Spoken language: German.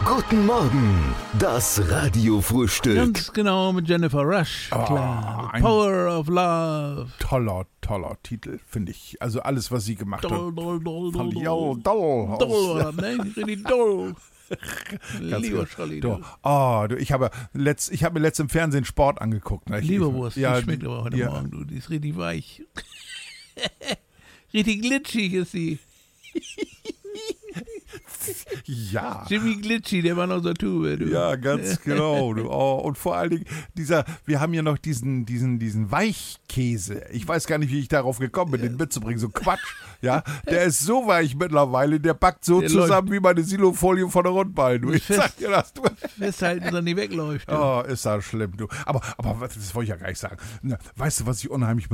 Guten Morgen, das Radiofrühstück. Ganz genau, mit Jennifer Rush. Klar. ein Power of Love. Toller Titel, finde ich. Also alles, was sie gemacht Doll, hat. doll, doll, Fand doll, ich doll. doll. Doll, ne? Richtig doll. Ganz Lieber gut. Scholli. Du, ich habe mir letzt im Fernsehen Sport angeguckt. Ne? Leberwurst, ja, die schmeckt aber heute ja. Morgen, du. Die ist richtig weich. Richtig glitschig ist sie. Ja. Jimmy Glitchy, der war noch so Tube, du. Ja, ganz genau. Du. Oh, und vor allen Dingen, wir haben hier noch diesen Weichkäse. Ich weiß gar nicht, wie ich darauf gekommen bin, den mitzubringen. So Quatsch. Ja, der ist so weich mittlerweile, der packt so Der zusammen wie meine Silofolie von der Rundballen. Du. Ich sag dir das, du. Festhalten, dass er nicht wegläuft. Du. Oh, ist das schlimm, du. Aber das wollte ich ja gar nicht sagen. Weißt du, was ich unheimlich